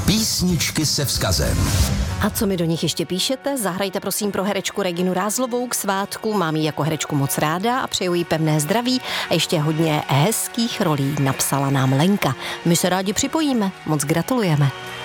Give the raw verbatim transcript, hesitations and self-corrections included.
Písničky se vzkazem. A co mi do nich ještě píšete? Zahrajte prosím pro herečku Reginu Rázlovou k svátku. Mám ji jako herečku moc ráda a přeju jí pevné zdraví a ještě hodně hezkých rolí, napsala nám Lenka. My se rádi připojíme. Moc gratulujeme.